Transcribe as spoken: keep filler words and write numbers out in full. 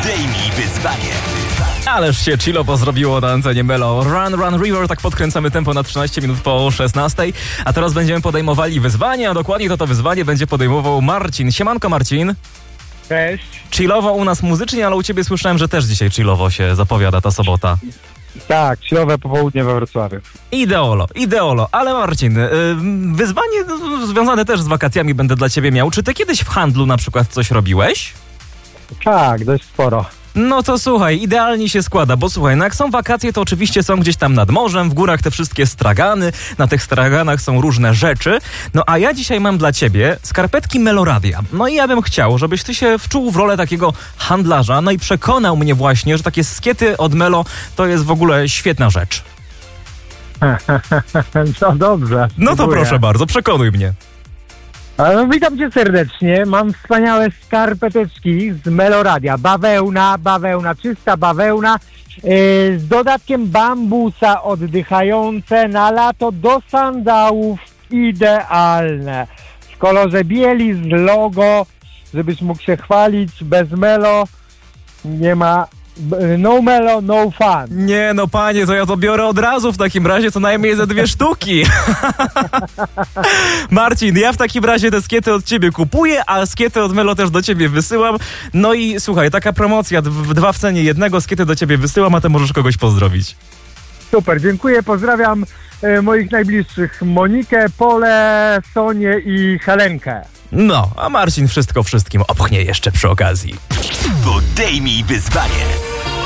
Podejmij wyzwanie. Ależ się chillowo zrobiło na antenie Melo. Run, run, river, tak podkręcamy tempo na trzynaście minut po szesnastej. A teraz będziemy podejmowali wyzwanie, a dokładnie to to wyzwanie będzie podejmował Marcin. Siemanko, Marcin. Cześć. Chillowo u nas muzycznie, ale u ciebie słyszałem, że też dzisiaj chillowo się zapowiada ta sobota. Tak, chillowe popołudnie we Wrocławiu. Ideolo, ideolo. Ale Marcin, yy, wyzwanie yy, związane też z wakacjami będę dla ciebie miał. Czy ty kiedyś w handlu na przykład coś robiłeś? Tak, dość sporo. No to słuchaj, idealnie się składa, bo słuchaj, no jak są wakacje, to oczywiście są gdzieś tam nad morzem, w górach te wszystkie stragany, na tych straganach są różne rzeczy, no a ja dzisiaj mam dla ciebie skarpetki Meloradia. No i ja bym chciał, żebyś ty się wczuł w rolę takiego handlarza, no i przekonał mnie właśnie, że takie skiety od Melo to jest w ogóle świetna rzecz. No dobrze. No to Dziękuję. proszę bardzo, przekonuj mnie. No, witam cię serdecznie. Mam wspaniałe skarpeteczki z Meloradia. Bawełna, bawełna, czysta bawełna. Yy, z dodatkiem bambusa oddychające na lato do sandałów. Idealne. W kolorze bieli z logo, żebyś mógł się chwalić. Bez Melo nie ma... No Melo, no fun. Nie no panie, to ja to biorę od razu w takim razie co najmniej ze dwie sztuki. Marcin, ja w takim razie te skiety od ciebie kupuję, a skiety od Melo też do ciebie wysyłam. No i słuchaj, taka promocja, d- dwa w cenie jednego, skiety do ciebie wysyłam, a ty możesz kogoś pozdrowić. Super, dziękuję, pozdrawiam e, moich najbliższych, Monikę, Polę, Sonię i Helenkę. No, a Marcin wszystko wszystkim opchnie jeszcze przy okazji. Podejmij wyzwanie.